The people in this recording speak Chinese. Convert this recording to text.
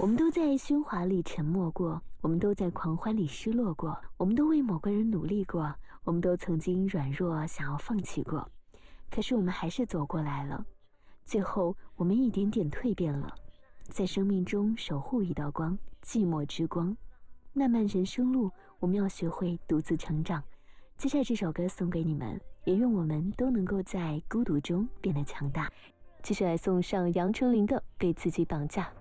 我们都在喧哗里沉默过，我们都在狂欢里失落过，我们都为某个人努力过，我们都曾经软弱想要放弃过，可是我们还是走过来了。最后我们一点点蜕变了，在生命中守护一道光，寂寞之光。漫漫人生路，我们要学会独自成长。接下来这首歌送给你们，也愿我们都能够在孤独中变得强大。继续来送上杨丞琳的《对自己绑架》。